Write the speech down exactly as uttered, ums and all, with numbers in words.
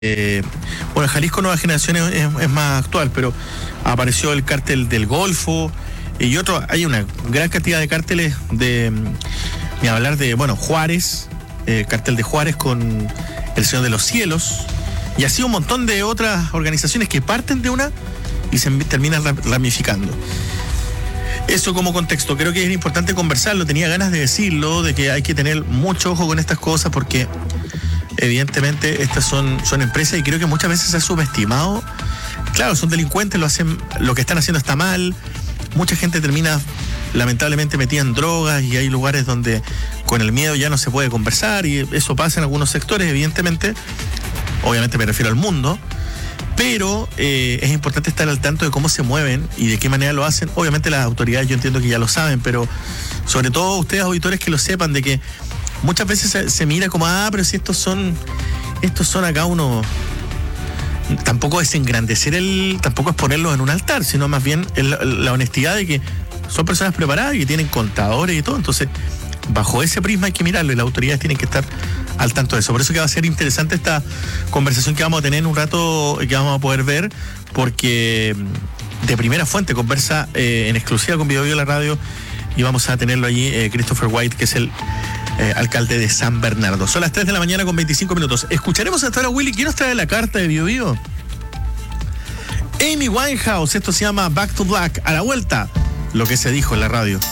Eh, bueno, Jalisco Nueva Generación es, es, es más actual, pero apareció el cártel del Golfo eh, y otro. Hay una gran cantidad de cárteles de, ni hablar de, bueno, Juárez, eh, cártel de Juárez con el Señor de los Cielos, y así un montón de otras organizaciones que parten de una y se terminan ramificando. Eso como contexto, creo que es importante conversarlo, tenía ganas de decirlo, de que hay que tener mucho ojo con estas cosas porque evidentemente estas son, son empresas y creo que muchas veces se ha subestimado. Claro, son delincuentes, lo hacen, lo que están haciendo está mal, mucha gente termina lamentablemente metida en drogas y hay lugares donde con el miedo ya no se puede conversar y eso pasa en algunos sectores, evidentemente, obviamente me refiero al mundo. Pero eh, es importante estar al tanto de cómo se mueven y de qué manera lo hacen. Obviamente las autoridades yo entiendo que ya lo saben, pero sobre todo ustedes auditores que lo sepan, de que muchas veces se, se mira como, ah, pero si estos son, estos son acá uno. Tampoco es engrandecer el, tampoco es ponerlos en un altar, sino más bien el, la honestidad de que son personas preparadas y que tienen contadores y todo. Entonces, bajo ese prisma hay que mirarlo y las autoridades tienen que estar al tanto de eso. Por eso que va a ser interesante esta conversación que vamos a tener en un rato, que vamos a poder ver, porque de primera fuente conversa eh, en exclusiva con Bio Bio la radio y vamos a tenerlo allí, eh, Christopher White, que es el eh, alcalde de San Bernardo. Son las tres de la mañana con veinticinco minutos. Escucharemos hasta ahora, Willy, ¿quién nos trae la carta de Bio Bio? Amy Winehouse, esto se llama Back to Black. A la vuelta, lo que se dijo en la radio.